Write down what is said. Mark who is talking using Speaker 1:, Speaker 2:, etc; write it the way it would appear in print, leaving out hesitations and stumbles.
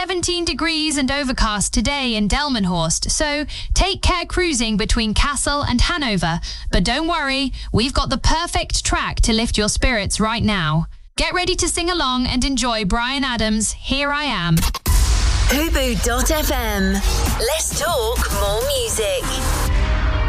Speaker 1: 17 degrees and overcast today in Delmenhorst, so take care cruising between Kassel and Hanover. But don't worry, we've got the perfect track to lift your spirits right now. Get ready to sing along and enjoy Bryan Adams' Here I Am.
Speaker 2: Fubu.fm. Let's talk more music.